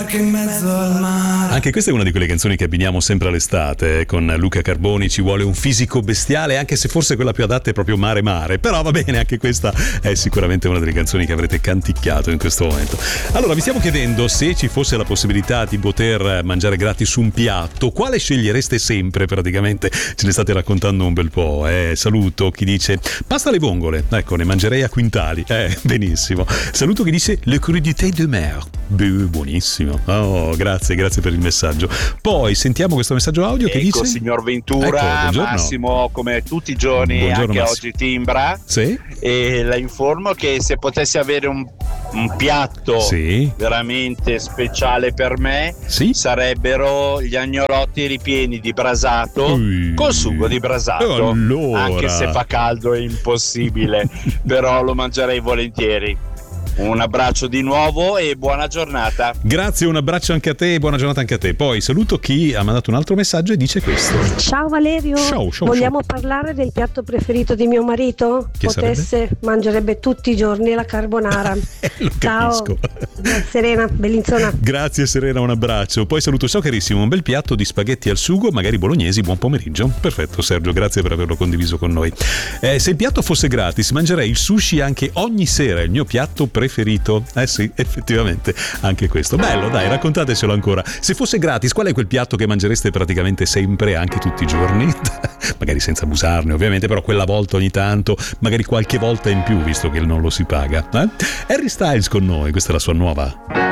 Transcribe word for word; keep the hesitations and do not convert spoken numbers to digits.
barca in mezzo al mare. Anche questa è una di quelle canzoni che abbiniamo sempre all'estate, eh? Con Luca Carboni ci vuole un fisico bestiale, anche se forse quella più adatta è proprio Mare Mare, però va bene, anche questa è sicuramente una delle canzoni che avrete canticchiato in questo momento. Allora, vi stiamo chiedendo se ci fosse la possibilità di poter mangiare gratis un piatto, quale scegliereste sempre praticamente? Ce ne state raccontando un bel po', eh? Saluto chi dice pasta alle vongole, ecco, ne mangerei a quintali, eh, benissimo. Saluto chi dice le crudité de mer, beh, buonissimo. Oh, grazie, grazie per il messaggio. Poi sentiamo questo messaggio audio che ecco, dice signor Ventura, ecco, Massimo come tutti i giorni, buongiorno, anche Massimo. oggi timbra, sì? E la informo che se potessi avere un, un piatto sì. veramente speciale per me, sì? sarebbero gli agnolotti ripieni di brasato Ui. col sugo di brasato, allora. Anche se fa caldo è impossibile però lo mangerei volentieri. Un abbraccio di nuovo e buona giornata. Grazie, un abbraccio anche a te e buona giornata anche a te. Poi saluto chi ha mandato un altro messaggio e dice questo. Ciao Valerio, ciao, ciao, vogliamo ciao. parlare del piatto preferito di mio marito? Che Potesse, sarebbe? mangerebbe tutti i giorni la carbonara. Lo Ciao, capisco. Serena, Bellinzona. Grazie Serena, un abbraccio. Poi saluto, ciao carissimo, un bel piatto di spaghetti al sugo, magari bolognesi, buon pomeriggio. Perfetto Sergio, grazie per averlo condiviso con noi. Eh, se il piatto fosse gratis mangerei il sushi anche ogni sera, è il mio piatto preferito. Eh sì, effettivamente, anche questo. Bello, dai, raccontatecelo ancora. Se fosse gratis, qual è quel piatto che mangereste praticamente sempre, anche tutti i giorni? Magari senza abusarne, ovviamente, però quella volta ogni tanto, magari qualche volta in più, visto che non lo si paga. Eh? Harry Styles con noi, questa è la sua nuova